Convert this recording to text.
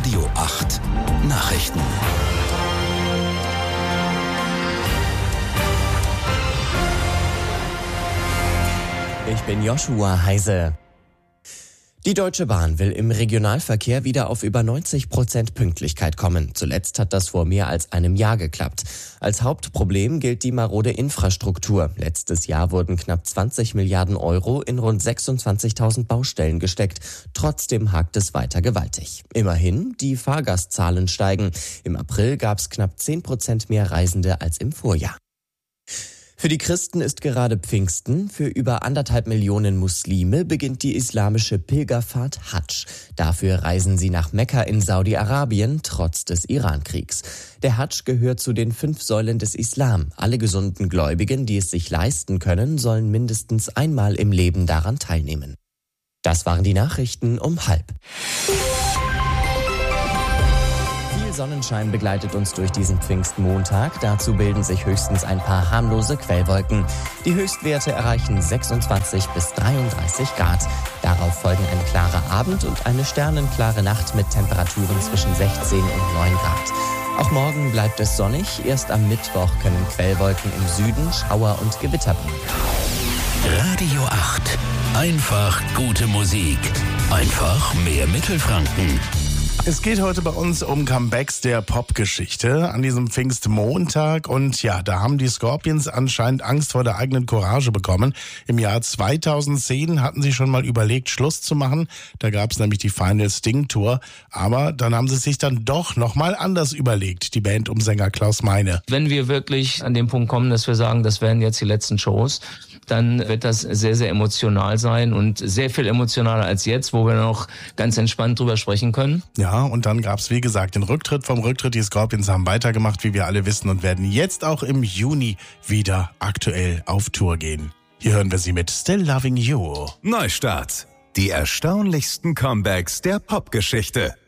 Radio 8 Nachrichten. Ich bin Joshua Heise. Die Deutsche Bahn will im Regionalverkehr wieder auf über 90% Pünktlichkeit kommen. Zuletzt hat das vor mehr als einem Jahr geklappt. Als Hauptproblem gilt die marode Infrastruktur. Letztes Jahr wurden knapp 20 Milliarden Euro in rund 26.000 Baustellen gesteckt. Trotzdem hakt es weiter gewaltig. Immerhin, die Fahrgastzahlen steigen. Im April gab es knapp 10% mehr Reisende als im Vorjahr. Für die Christen ist gerade Pfingsten. Für über 1,5 Millionen Muslime beginnt die islamische Pilgerfahrt Hadsch. Dafür reisen sie nach Mekka in Saudi-Arabien, trotz des Iran-Kriegs. Der Hadsch gehört zu den 5 Säulen des Islam. Alle gesunden Gläubigen, die es sich leisten können, sollen mindestens einmal im Leben daran teilnehmen. Das waren die Nachrichten um 12:30. Sonnenschein begleitet uns durch diesen Pfingstmontag. Dazu bilden sich höchstens ein paar harmlose Quellwolken. Die Höchstwerte erreichen 26 bis 33 Grad. Darauf folgen ein klarer Abend und eine sternenklare Nacht mit Temperaturen zwischen 16 und 9 Grad. Auch morgen bleibt es sonnig. Erst am Mittwoch können Quellwolken im Süden Schauer und Gewitter bringen. Radio 8. Einfach gute Musik. Einfach mehr Mittelfranken. Es geht heute bei uns um Comebacks der Popgeschichte an diesem Pfingstmontag. Und ja, da haben die Scorpions anscheinend Angst vor der eigenen Courage bekommen. Im Jahr 2010 hatten sie schon mal überlegt, Schluss zu machen. Da gab es nämlich die Final Sting Tour. Aber dann haben sie sich dann doch nochmal anders überlegt, die Band um Sänger Klaus Meine. Wenn wir wirklich an den Punkt kommen, dass wir sagen, das wären jetzt die letzten Shows, dann wird das sehr, sehr emotional sein und sehr viel emotionaler als jetzt, wo wir noch ganz entspannt drüber sprechen können. Ja, und dann gab's, wie gesagt, den Rücktritt vom Rücktritt. Die Scorpions haben weitergemacht, wie wir alle wissen, und werden jetzt auch im Juni wieder aktuell auf Tour gehen. Hier hören wir sie mit Still Loving You. Neustart. Die erstaunlichsten Comebacks der Popgeschichte.